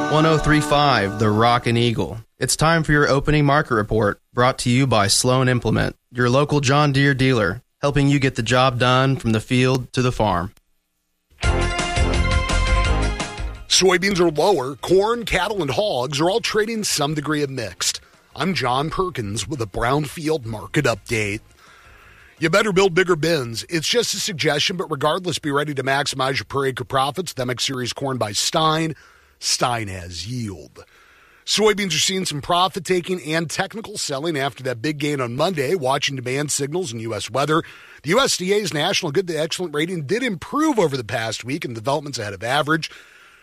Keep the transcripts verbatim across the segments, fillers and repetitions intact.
one oh three point five, The Rockin' Eagle. It's time for your opening market report, brought to you by Sloan Implement, your local John Deere dealer, helping you get the job done from the field to the farm. Soybeans are lower. Corn, cattle, and hogs are all trading some degree of mixed. I'm John Perkins with a Brownfield market update. You better build bigger bins. It's just a suggestion, but regardless, be ready to maximize your per acre profits. The M X Series corn by Stein. Stein has yield. Soybeans are seeing some profit taking and technical selling after that big gain on Monday. Watching demand signals and U S weather. The U S D A's National Good to Excellent rating did improve over the past week, and development's ahead of average.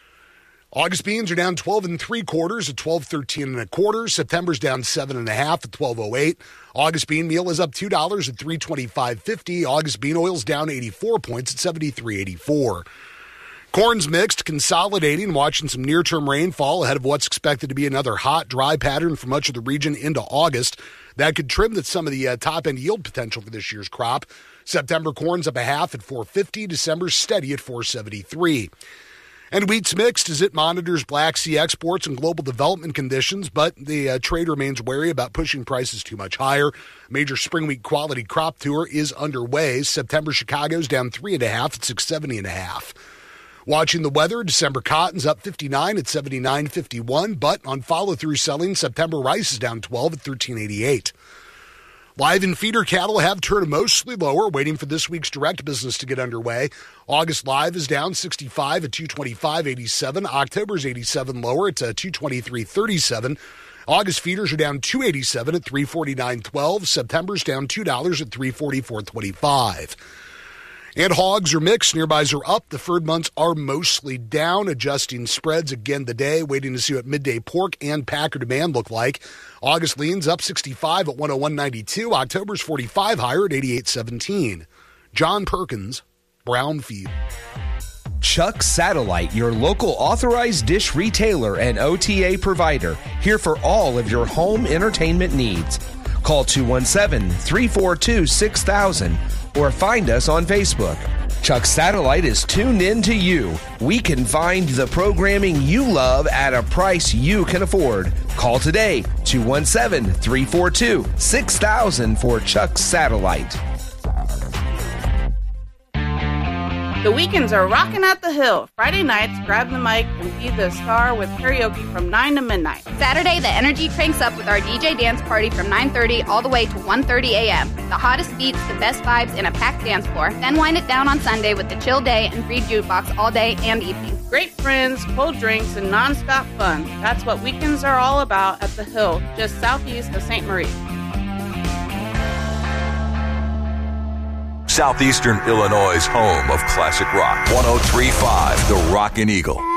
August beans are down twelve and three quarters at twelve thirteen and a quarter. September's down seven and a half at twelve oh eight. August bean meal is up two dollars at three twenty-five fifty. August bean oil's down eighty-four points at seventy-three eighty-four. Corn's mixed, consolidating, watching some near-term rainfall ahead of what's expected to be another hot, dry pattern for much of the region into August. That could trim that some of the uh, top-end yield potential for this year's crop. September corn's up a half at four fifty. December's steady at four seventy-three. And wheat's mixed as it monitors Black Sea exports and global development conditions, but the uh, trade remains wary about pushing prices too much higher. Major spring wheat quality crop tour is underway. September Chicago's down three and a half at six seventy and a half. Watching the weather, December cotton's up fifty-nine at seventy-nine fifty-one, but on follow-through selling, September rice is down twelve at thirteen eighty-eight. Live and feeder cattle have turned mostly lower, waiting for this week's direct business to get underway. August live is down sixty-five at two twenty-five eighty-seven. October's eighty-seven lower at uh, two twenty-three thirty-seven. August feeders are down two eighty-seven at three forty-nine twelve. September's down two dollars at three forty-four twenty-five. And hogs are mixed. Nearbys are up. The furred months are mostly down. Adjusting spreads again today. Waiting to see what midday pork and packer demand look like. August leans up sixty-five at one oh one ninety-two. October's forty-five higher at eighty-eight seventeen. John Perkins, Brownfield. Chuck Satellite, your local authorized dish retailer and O T A provider. Here for all of your home entertainment needs. Call two one seven, three four two, six thousand or find us on Facebook. Chuck Satellite is tuned in to you. We can find the programming you love at a price you can afford. Call today, two one seven, three four two, six thousand for Chuck Satellite. The weekends are rocking at the Hill. Friday nights, grab the mic and be the star with karaoke from nine to midnight. Saturday, the energy cranks up with our D J dance party from nine thirty all the way to one thirty a.m. The hottest beats, the best vibes, and a packed dance floor. Then wind it down on Sunday with the chill day and free jukebox all day and evening. Great friends, cold drinks, and nonstop fun. That's what weekends are all about at the Hill, just southeast of Saint Marie. Southeastern Illinois' home of classic rock. one oh three point five, The Rockin' Eagle.